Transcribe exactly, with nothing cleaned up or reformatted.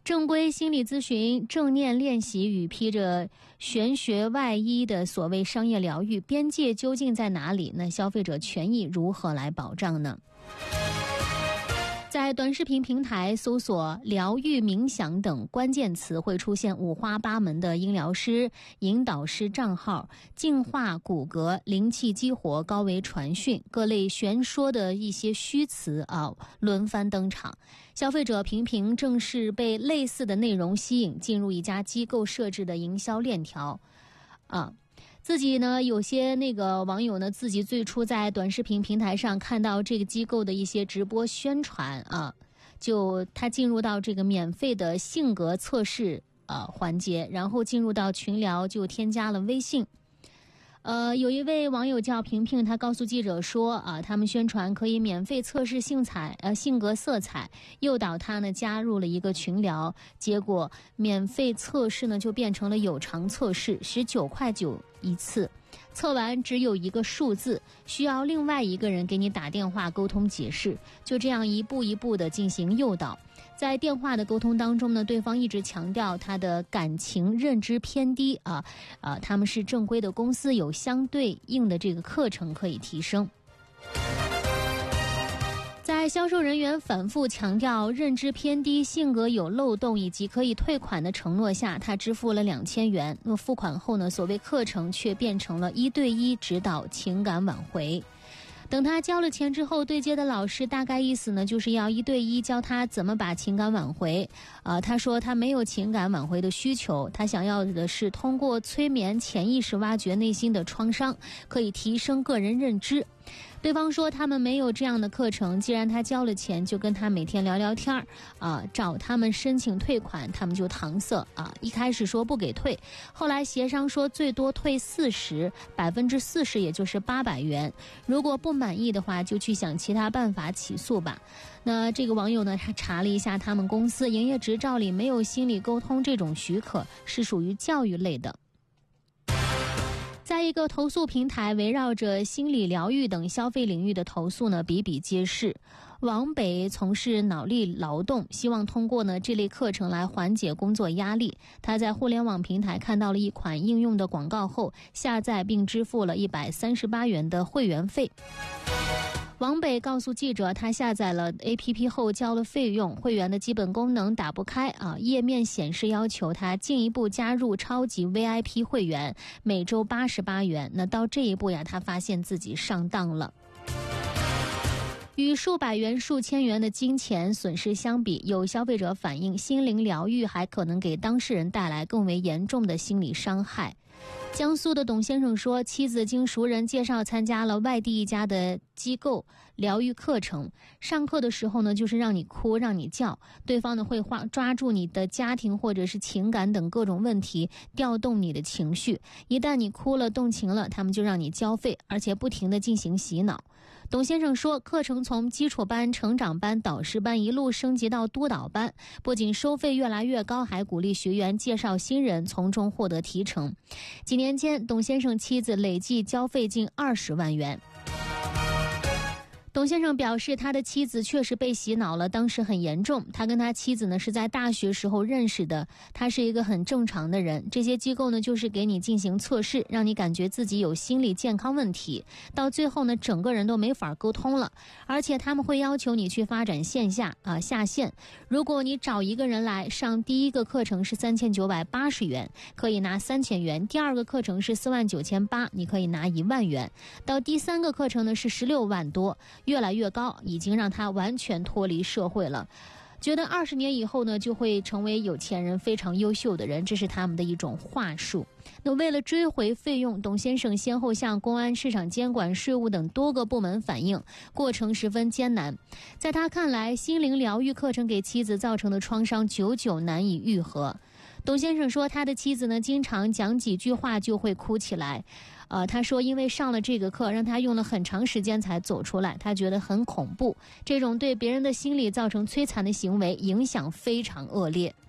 正规心理咨询、正念练习与披着玄学外衣的所谓商业疗愈，边界究竟在哪里？那消费者权益如何来保障呢？在短视频平台搜索疗愈、冥想等关键词，会出现五花八门的音疗师、引导师账号，净化骨骼、灵气激活、高维传讯，各类玄说的一些虚词啊轮番登场。消费者频频正是被类似的内容吸引，进入一家机构设置的营销链条啊。自己呢，有些那个网友呢，自己最初在短视频平台上看到这个机构的一些直播宣传啊，就他进入到这个免费的性格测试呃环节，然后进入到群聊就添加了微信。呃，有一位网友叫平平，他告诉记者说啊，他们宣传可以免费测试性彩呃性格色彩，诱导他呢加入了一个群聊，结果免费测试呢就变成了有偿测试，十九块九一次，测完只有一个数字，需要另外一个人给你打电话沟通解释，就这样一步一步的进行诱导。在电话的沟通当中呢，对方一直强调他的感情认知偏低啊，啊，他们是正规的公司，有相对应的这个课程可以提升。在销售人员反复强调认知偏低、性格有漏洞以及可以退款的承诺下，他支付了两千元。那么付款后呢，所谓课程却变成了一对一指导情感挽回。等他交了钱之后，对接的老师大概意思呢，就是要一对一教他怎么把情感挽回。呃，他说他没有情感挽回的需求，他想要的是通过催眠潜意识挖掘内心的创伤，可以提升个人认知。对方说他们没有这样的课程，既然他交了钱，就跟他每天聊聊天啊、呃，找他们申请退款，他们就搪塞啊。一开始说不给退，后来协商说最多退四十，百分之四十，也就是八百元。如果不满意的话，就去想其他办法起诉吧。那这个网友呢，他查了一下他们公司营业执照里没有心理沟通这种许可，是属于教育类的。在一个投诉平台，围绕着心理疗愈等消费领域的投诉呢比比皆是。王北从事脑力劳动，希望通过呢这类课程来缓解工作压力。他在互联网平台看到了一款应用的广告后，下载并支付了一百三十八元的会员费。王北告诉记者，他下载了 A P P 后交了费用，会员的基本功能打不开啊，页面显示要求他进一步加入超级 V I P 会员，每周八十八元。那到这一步呀，他发现自己上当了。与数百元、数千元的金钱损失相比，有消费者反映，心灵疗愈还可能给当事人带来更为严重的心理伤害。江苏的董先生说，妻子经熟人介绍参加了外地一家的机构疗愈课程，上课的时候呢，就是让你哭让你叫，对方呢会抓住你的家庭或者是情感等各种问题，调动你的情绪，一旦你哭了动情了，他们就让你交费，而且不停地进行洗脑。董先生说，课程从基础班、成长班、导师班一路升级到督导班，不仅收费越来越高，还鼓励学员介绍新人，从中获得提成。几年间，董先生妻子累计交费近二十万元。董先生表示，他的妻子确实被洗脑了，当时很严重。他跟他妻子呢是在大学时候认识的，他是一个很正常的人。这些机构呢就是给你进行测试，让你感觉自己有心理健康问题，到最后呢整个人都没法沟通了，而且他们会要求你去发展线下啊下线。如果你找一个人来上第一个课程是三千九百八十元，可以拿三千元；第二个课程是四万九千八，你可以拿一万元；到第三个课程呢是十六万多。越来越高，已经让他完全脱离社会了。觉得二十年以后呢，就会成为有钱人、非常优秀的人，这是他们的一种话术。那为了追回费用，董先生先后向公安、市场监管、税务等多个部门反映，过程十分艰难。在他看来，心灵疗愈课程给妻子造成的创伤久久难以愈合。董先生说，他的妻子呢，经常讲几句话就会哭起来。呃，他说因为上了这个课，让他用了很长时间才走出来，他觉得很恐怖，这种对别人的心理造成摧残的行为影响非常恶劣。